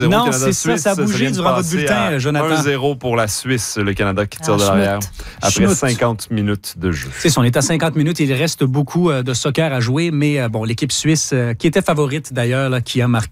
Non, Canada, c'est ça a bougé durant votre bulletin, Jonathan. 1-0 pour la Suisse, le Canada qui tire de l'arrière après 50 minutes de jeu. C'est ça, on est à 50 minutes, il reste beaucoup de soccer à jouer, mais bon, l'équipe suisse, qui était favorite d'ailleurs, là, qui a marqué